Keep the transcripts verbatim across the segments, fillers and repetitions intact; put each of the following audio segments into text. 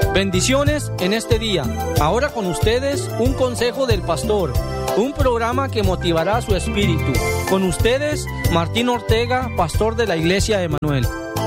Bendiciones en este día. Ahora con ustedes un consejo del pastor, un programa que motivará su espíritu. Con ustedes Martín Ortega, pastor de la Iglesia Emanuel.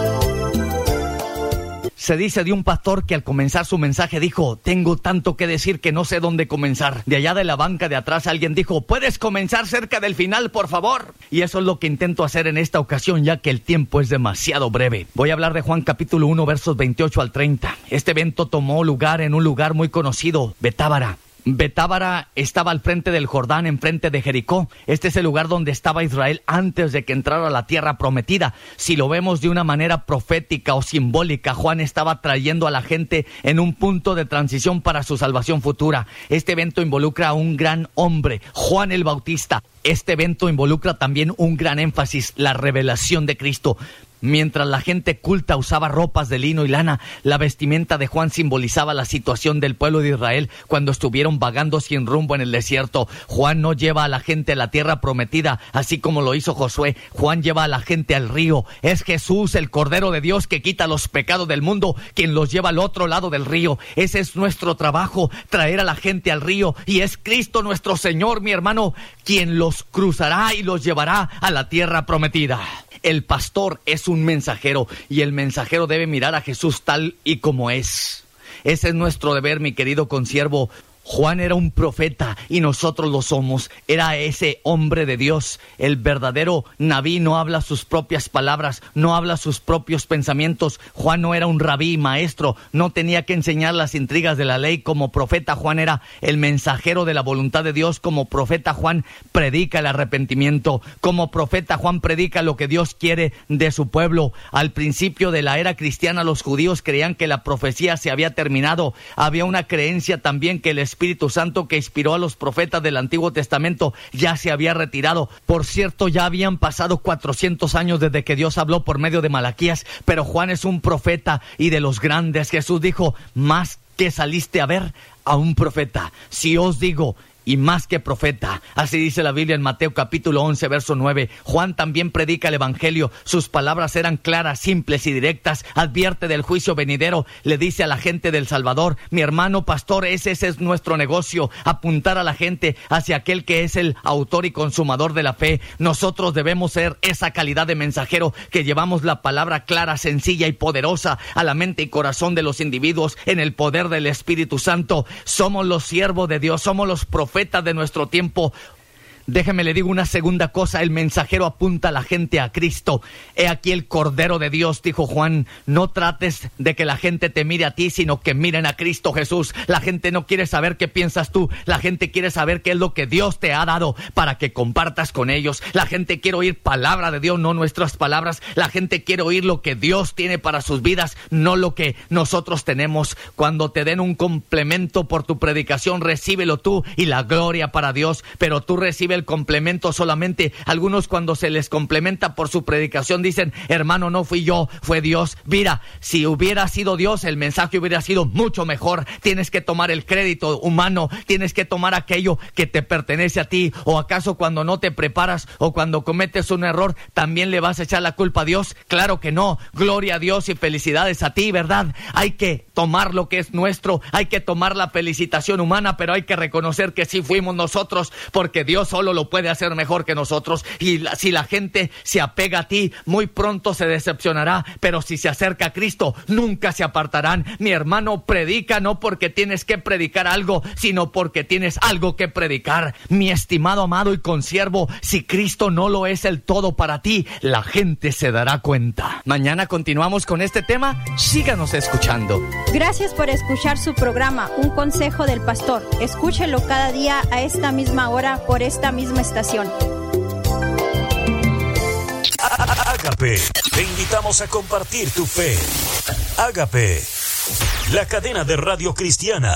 Se dice de un pastor que al comenzar su mensaje dijo: tengo tanto que decir que no sé dónde comenzar. De allá de la banca de atrás alguien dijo: ¿puedes comenzar cerca del final, por favor? Y eso es lo que intento hacer en esta ocasión, ya que el tiempo es demasiado breve. Voy a hablar de Juan capítulo uno, versos veintiocho al treinta. Este evento tomó lugar en un lugar muy conocido, Betábara. Betábara estaba al frente del Jordán, enfrente de Jericó. Este es el lugar donde estaba Israel antes de que entrara a la tierra prometida. Si lo vemos de una manera profética o simbólica, Juan estaba trayendo a la gente en un punto de transición para su salvación futura. Este evento involucra a un gran hombre, Juan el Bautista. Este evento involucra también un gran énfasis, la revelación de Cristo. Mientras la gente culta usaba ropas de lino y lana, la vestimenta de Juan simbolizaba la situación del pueblo de Israel cuando estuvieron vagando sin rumbo en el desierto. Juan no lleva a la gente a la tierra prometida, así como lo hizo Josué. Juan lleva a la gente al río. Es Jesús, el Cordero de Dios, que quita los pecados del mundo, quien los lleva al otro lado del río. Ese es nuestro trabajo, traer a la gente al río. Y es Cristo nuestro Señor, mi hermano, quien los cruzará y los llevará a la tierra prometida. El pastor es un mensajero y el mensajero debe mirar a Jesús tal y como es. Ese es nuestro deber, mi querido consiervo. Juan era un profeta y nosotros lo somos. Era ese hombre de Dios. El verdadero Nabí no habla sus propias palabras, no habla sus propios pensamientos. Juan no era un rabí, maestro, no tenía que enseñar las intrigas de la ley. Como profeta, Juan era el mensajero de la voluntad de Dios. Como profeta, Juan predica el arrepentimiento. Como profeta, Juan predica lo que Dios quiere de su pueblo. Al principio de la era cristiana, los judíos creían que la profecía se había terminado. Había una creencia también que el Espíritu Santo que inspiró a los profetas del Antiguo Testamento ya se había retirado. Por cierto, ya habían pasado cuatrocientos años desde que Dios habló por medio de Malaquías, pero Juan es un profeta y de los grandes. Jesús dijo: más que saliste a ver a un profeta, si os digo, y más que profeta. Así dice la Biblia en Mateo capítulo once, verso nueve. Juan también predica el evangelio. Sus palabras eran claras, simples y directas. Advierte del juicio venidero. Le dice a la gente del Salvador: mi hermano pastor, ese, ese es nuestro negocio, apuntar a la gente hacia aquel que es el autor y consumador de la fe. Nosotros debemos ser esa calidad de mensajero que llevamos la palabra clara, sencilla y poderosa a la mente y corazón de los individuos en el poder del Espíritu Santo. Somos los siervos de Dios, somos los profetas de nuestro tiempo. Déjeme le digo una segunda cosa: el mensajero apunta a la gente a Cristo. He aquí el Cordero de Dios, dijo Juan. No trates de que la gente te mire a ti, sino que miren a Cristo Jesús. La gente no quiere saber qué piensas tú. La gente quiere saber qué es lo que Dios te ha dado para que compartas con ellos. La gente quiere oír palabra de Dios, no nuestras palabras. La gente quiere oír lo que Dios tiene para sus vidas, no lo que nosotros tenemos. Cuando te den un complemento por tu predicación, recíbelo tú y la gloria para Dios. Pero tú recibes el complemento solamente. Algunos, cuando se les complementa por su predicación, dicen: hermano, no fui yo, fue Dios. Mira, si hubiera sido Dios, el mensaje hubiera sido mucho mejor. Tienes que tomar el crédito humano, tienes que tomar aquello que te pertenece a ti. ¿O acaso cuando no te preparas o cuando cometes un error también le vas a echar la culpa a Dios? Claro que no. Gloria a Dios y felicidades a ti, ¿verdad? Hay que tomar lo que es nuestro, hay que tomar la felicitación humana, pero hay que reconocer que sí fuimos nosotros, porque Dios solo lo puede hacer mejor que nosotros. Y la, si la gente se apega a ti, muy pronto se decepcionará, pero si se acerca a Cristo, nunca se apartarán. Mi hermano, predica no porque tienes que predicar algo, sino porque tienes algo que predicar. Mi estimado amado y consiervo, si Cristo no lo es el todo para ti, la gente se dará cuenta. Mañana continuamos con este tema. Síganos escuchando. Gracias por escuchar su programa, Un Consejo del Pastor. Escúchelo cada día a esta misma hora por esta misma estación. Ágape, te invitamos a compartir tu fe. Ágape, la cadena de radio cristiana